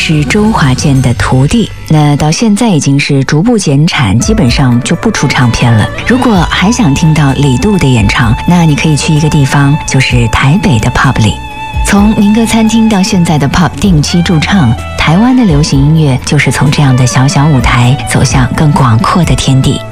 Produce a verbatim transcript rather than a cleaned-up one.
是周华健的徒弟，那到现在已经是逐步减产，基本上就不出唱片了。如果还想听到李杜的演唱，那你可以去一个地方，就是台北的 pub 里。从民歌餐厅到现在的 pub 定期驻唱，台湾的流行音乐就是从这样的小小舞台走向更广阔的天地。